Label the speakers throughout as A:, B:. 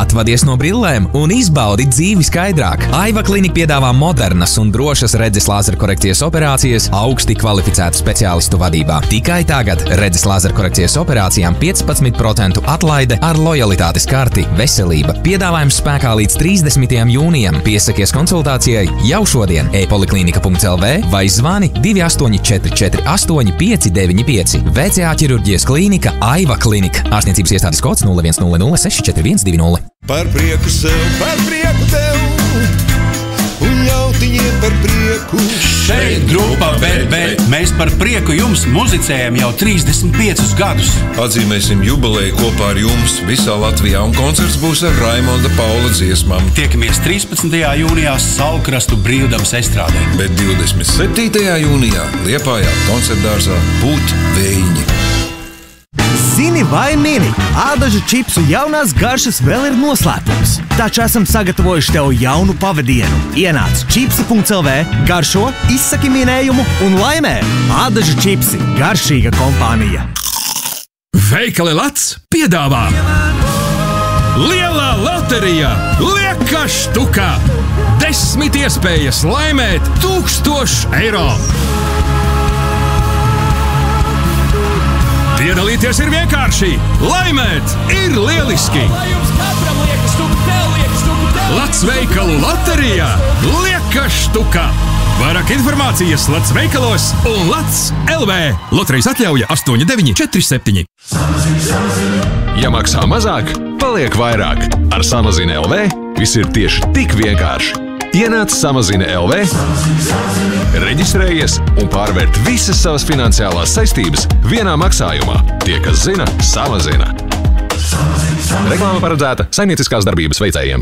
A: Atvadies no brillēm un izbaudi dzīvi skaidrāk. Aiva Klinika piedāvā modernas un drošas redzes lāzerkorekcijas operācijas augsti kvalificētu speciālistu vadībā. Tikai tagad redzes lāzerkorekcijas operācijām 15% atlaide ar lojalitātes karti Veselība. Piedāvājums spēkā līdz 30. jūnijam. Piesakies konsultācijai jau šodien e-poliklinika.lv vai zvani 2844 595. VCA ķirurģijas klīnika Aiva Klinika. Ārstniecības iestādes kods 0100 64120.
B: Par prieku sev, par prieku tev un ļautiņiem par prieku.
C: Šeit grupa BB. Mēs par prieku jums muzicējam jau 35 gadus.
B: Atzīmēsim jubileju kopā ar jums visā Latvijā un koncerts būs ar Raimonda Paula dziesmām.
C: Tiekamies 13. jūnijā Saulkrastu brīvdabas estrādē.
B: Bet 27. jūnijā Liepājā koncertdārzā Būt vējiņi.
D: Zini vai mini, ādažu čipsu jaunās garšas vēl ir noslēpums. Taču esam sagatavojuši tev jaunu pavadienu. Ienāc čipsi.lv, garšo, izsaki minējumu un laimē! Ādažu čipsi – garšīga kompānija.
E: Veikali Lats piedāvā Lielā loterija Lieka štukā 10 iespējas laimēt 1000 eiro. Piedalīties ir vienkārši, laimēt ir lieliski! Lats veikalu loterijā Lieka štukā! Vairāk informācijas Lats veikalos un Lats LV. Loterijas atļauja 8947.
F: Ja maksā mazāk, paliek vairāk. Ar Samazina LV viss ir tieši tik vienkārši. Ienāc Samazina LV, reģistrējies un pārvērt visas savas finansiālās saistības vienā maksājumā. Tie, kas zina, samazina. Reklāma paredzēta saimnieciskās darbības veicējiem.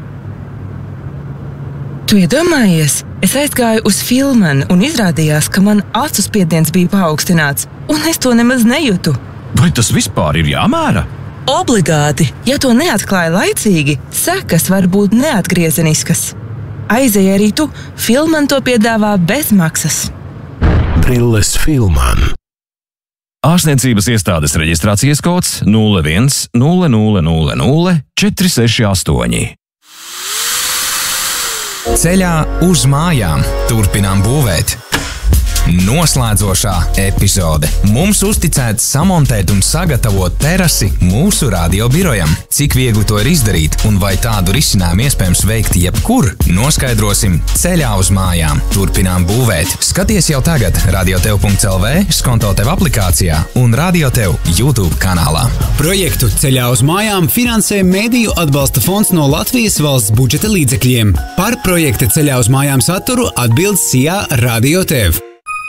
G: Tu iedomājies? Es aizgāju uz Filmanu un izrādījās, ka man acu spiediens bija paaugstināts, un es to nemaz nejūtu.
E: Vai tas vispār ir jāmēra?
G: Obligāti, ja to neatklāja laicīgi, sekas var būt neatgriezeniskas. Aizej arī tu, Filman to piedāvā bez maksas.
E: Brilles Filman. Ārstniecības iestādes reģistrācijas kods 01 0000 468.
A: Ceļā uz mājām turpinām būvēt. Noslēdzošā epizode. Mums uzticēts samontēt un sagatavot terasi mūsu radiobirojam. Cik viegli to ir izdarīt un vai tādu risinājumu iespējams veikt jebkur, noskaidrosim Ceļā uz mājām. Turpinām būvēt. Skaties jau tagad radiotev.lv, Skonto tev aplikācijā un Radio Tev YouTube kanālā.
H: Projektu Ceļā uz mājām finansē Mediju atbalsta fonds no Latvijas valsts budžeta līdzekļiem. Par projekta Ceļā uz mājām saturu atbild SIA Radio Tev.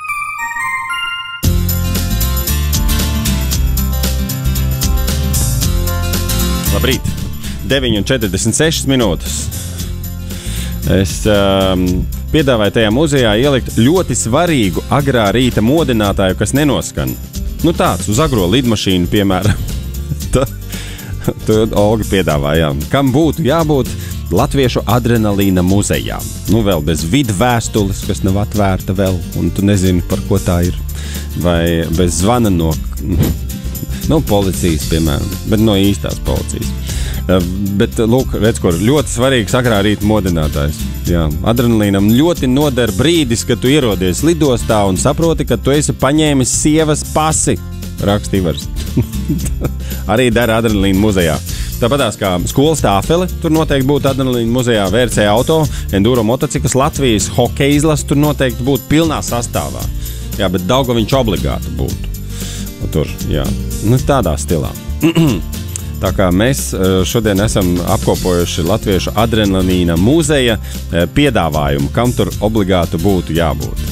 I: Labrīt, 9:46 minūtes. Es piedāvāju tajā muzejā ielikt ļoti svarīgu agrā rīta modinātāju, kas nenoskan. Nu tāds, uz agro lidmašīnu, piemēram. Tad Olga piedāvāja, kam būtu jābūt Latviešu adrenalīna muzejā. Nu vēl bez vidu vēstules, kas nav atvērta vēl, un tu nezini, par ko tā ir. Vai bez zvana no policijas, piemēram, bet no īstās policijas. Bet, lūk, redz, kur ļoti svarīgs agrā rīta modinātājs. Jā, adrenalīnam ļoti noder brīdis, kad tu ierodies lidostā un saproti, ka tu esi paņēmis sievas pasi, raksta Ivars. Arī dara adrenalīna muzejā. Tāpatās kā skolas tāfele, tur noteikti būtu adrenalīna muzejā, VRC auto, enduro motocikls, Latvijas hokeja izlases tur noteikti būtu pilnā sastāvā. Jā, bet Daugaviņš obligāti būtu. Tur, jā. Nu, tādā stilā. Tā kā mēs šodien esam apkopojuši Latviešu adrenalīna muzeja piedāvājumu, kam tur obligāti būtu jābūt.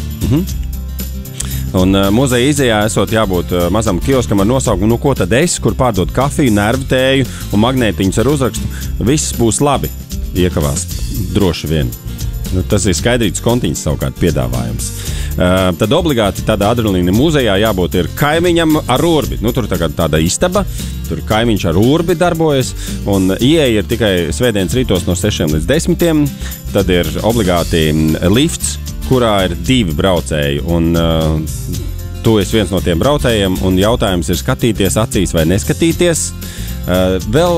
I: Un muzeja izejā esot jābūt mazam kioskam ar nosaukumu, nu ko tad es, kur pārdod kafiju, nervu tēju un magnētiņus ar uzrakstu. Viss būs labi, iekavās droši vien. Nu, tas ir Skaidrītas kontiņas savukārt piedāvājums. Tad obligāti tādā adrenalīna muzejā jābūt ir kaimiņam ar urbi. Nu, tur tāda istaba, tur kaimiņš ar urbi darbojas, un ieeja ir tikai svētdienas rītos no 6 līdz 10. Tad ir obligāti lifts, kurā ir 2 braucēji, un tu esi viens no tiem braucējiem, un jautājums ir skatīties acīs vai neskatīties. Vēl